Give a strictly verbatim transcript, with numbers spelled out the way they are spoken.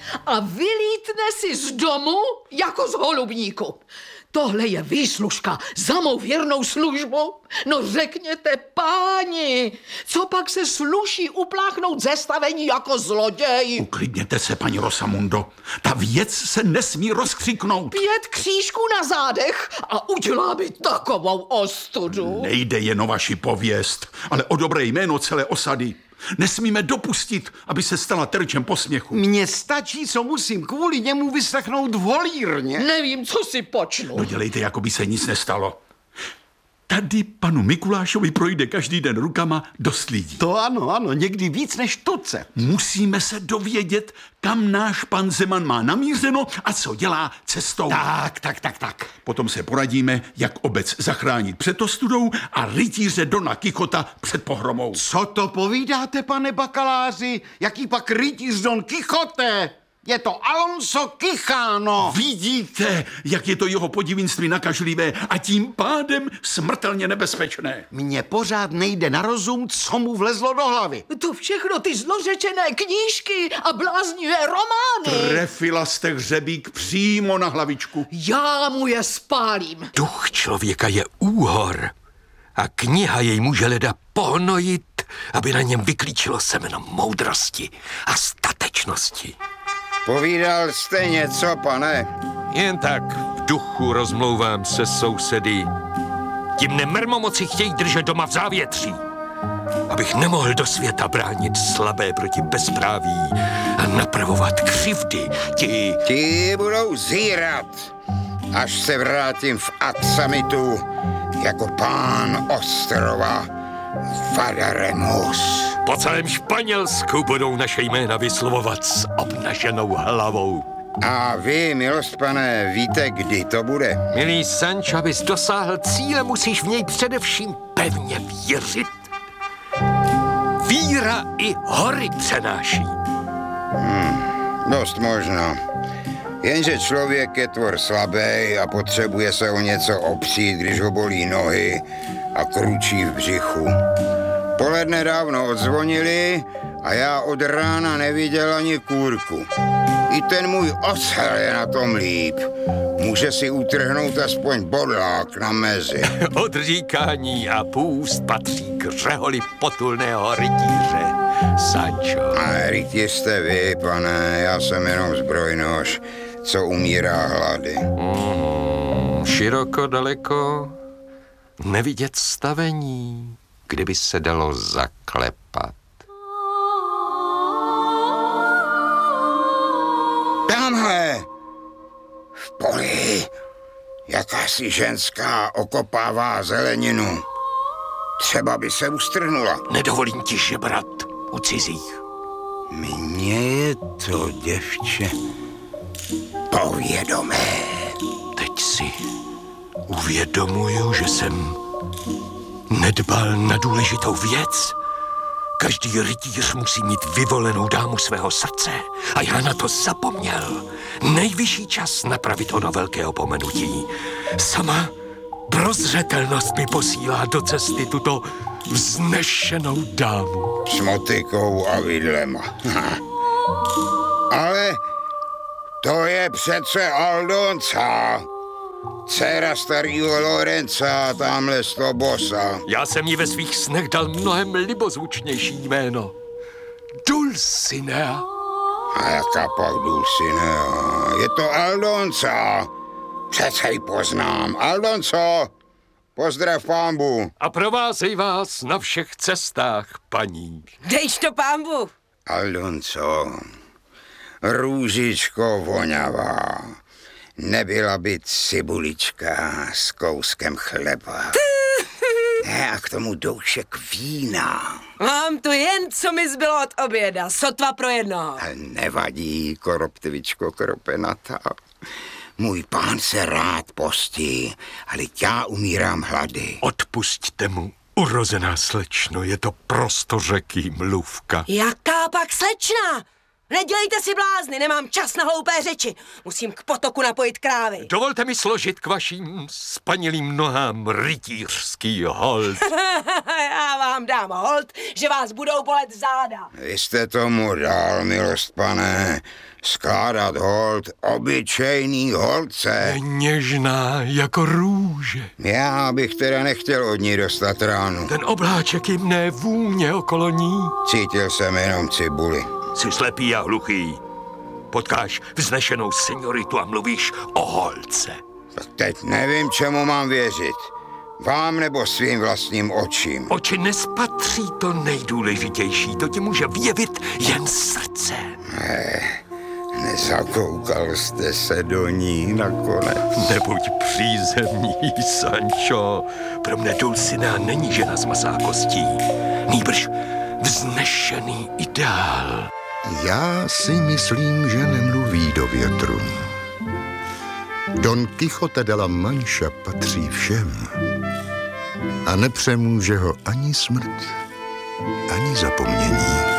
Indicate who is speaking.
Speaker 1: a vylítne si z domu jako z holubníku. Tohle je výslužka za mou věrnou službu? No řekněte, páni, co pak se sluší upláchnout ze stavení jako zloděj?
Speaker 2: Uklidněte se, paní Rosamundo. Ta věc se nesmí rozkřiknout.
Speaker 1: Pět křížků na zádech a udělá mi takovou ostudu.
Speaker 2: Nejde jen o vaši pověst, ale o dobré jméno celé osady. Nesmíme dopustit, aby se stala terčem posměchu.
Speaker 3: Mně stačí, co musím kvůli němu vyslechnout v holírně.
Speaker 1: Nevím, co si počnu.
Speaker 2: No dělejte, jako by se nic nestalo. Tady panu Mikulášovi projde každý den rukama dost lidí.
Speaker 3: To ano, ano, někdy víc než tucet.
Speaker 2: Musíme se dovědět, kam náš pan Zeman má namířeno a co dělá cestou.
Speaker 3: Tak, tak, tak, tak.
Speaker 2: Potom se poradíme, jak obec zachránit před ostudou a rytíře Dona Kichota před pohromou.
Speaker 3: Co to povídáte, pane bakaláři? Jaký pak rytíř Don Kichote? Je to Alonso Kichano.
Speaker 2: Vidíte, jak je to jeho podivínství nakažlivé a tím pádem smrtelně nebezpečné.
Speaker 3: Mně pořád nejde na rozum, co mu vlezlo do hlavy.
Speaker 1: To všechno ty zlořečené knížky a bláznivé romány.
Speaker 2: Trefila jste hřebík přímo na hlavičku.
Speaker 1: Já mu je spálím.
Speaker 4: Duch člověka je úhor a kniha jej může leda pohnojit, aby na něm vyklíčilo semeno moudrosti a statečnosti.
Speaker 5: Povídal jste něco, pane?
Speaker 4: Jen tak v duchu rozmlouvám se sousedy. Ti mne mermomoci chtějí držet doma v závětří, abych nemohl do světa bránit slabé proti bezpráví a napravovat křivdy. Ti...
Speaker 5: Ti budou zírat, až se vrátím v Atsamitu jako pán ostrova Vadaremus.
Speaker 4: Po celém Španělsku budou naše jména vyslovovat s obnaženou hlavou.
Speaker 5: A vy, milost pane, víte, kdy to bude?
Speaker 4: Milý Sancho, abys dosáhl cíle, musíš v něj především pevně věřit. Víra i hory přenáší.
Speaker 5: Hmm, dost možno. Jenže člověk je tvor slabý a potřebuje se o něco opřít, když ho bolí nohy a kručí v břichu. Poledne dávno odzvonili a já od rána neviděl ani kůrku. I ten můj ocel je na tom líp. Může si utrhnout aspoň bodlák na mezi.
Speaker 4: Odříkání a půst patří k řeholi potulného rytíře, Sancho.
Speaker 5: A rytíř jste vy, pane, já jsem jenom zbrojnož, co umírá hlady.
Speaker 4: Mm, široko, daleko, nevidět stavení, kdyby se dalo zaklepat.
Speaker 5: Tamhle, v poli, jakási ženská okopává zeleninu. Třeba by se ustrhnula.
Speaker 4: Nedovolím ti žebrat u cizích.
Speaker 5: Mně je to, děvče, povědomé.
Speaker 4: Teď si uvědomuju, že jsem nedbal na důležitou věc. Každý rytíř musí mít vyvolenou dámu svého srdce a já na to zapomněl. Nejvyšší čas napravit ono velké opomenutí. Sama prozřetelnost mi posílá do cesty tuto vznešenou dámu.
Speaker 5: S motikou a vidlema. Ale to je přece Aldonca, dcera starýho Lorenza, tamhle z Tobosa.
Speaker 4: Já jsem jí ve svých snech dal mnohem libozvučnější jméno. Dulcinea.
Speaker 5: A jaká pak Dulcinea? Je to Aldonca. Přece ji poznám. Aldonco, pozdrav pánbu.
Speaker 4: A provázej vás na všech cestách, paní.
Speaker 6: Dejš to pánbu.
Speaker 5: Aldonco, růžičko voňavá. Nebyla by cibulička s kouskem chleba. Ne, a k tomu doušek vína.
Speaker 6: Mám tu jen, co mi zbylo od oběda. Sotva pro jednoho.
Speaker 5: Nevadí, koroptivičko kropenatá. Můj pán se rád postí, ale já umírám hlady.
Speaker 4: Odpusťte mu, urozená slečno, je to prostořeký mluvka.
Speaker 6: Jaká pak slečna? Nedělejte si blázny, nemám čas na hloupé řeči. Musím k potoku napojit krávy.
Speaker 4: Dovolte mi složit k vašim spanilým nohám rytířský hold.
Speaker 6: Já vám dám hold, že vás budou bolet záda.
Speaker 5: Vy jste tomu dal, milost pane, skládat hold obyčejný holce.
Speaker 4: Něžná jako růže.
Speaker 5: Já bych teda nechtěl od ní dostat ránu.
Speaker 4: Ten obláček jemné vůně okolo ní.
Speaker 5: Cítil jsem jenom cibuli.
Speaker 4: Jsi slepý a hluchý. Potkáš vznešenou senioritu a mluvíš o holce.
Speaker 5: Tak teď nevím, čemu mám věřit. Vám nebo svým vlastním očím.
Speaker 4: Oči nespatří to nejdůležitější, to ti může vyjevit jen srdce.
Speaker 5: Ne, nezakoukal jste se do ní nakonec.
Speaker 4: Nebuď přízemní, Sancho. Pro mne Dulcinea není žena z masa a kostí. Nýbrž vznešený ideál.
Speaker 7: Já si myslím, že nemluví do větru. Don Quixote de la Mancha patří všem a nepřemůže ho ani smrt, ani zapomnění.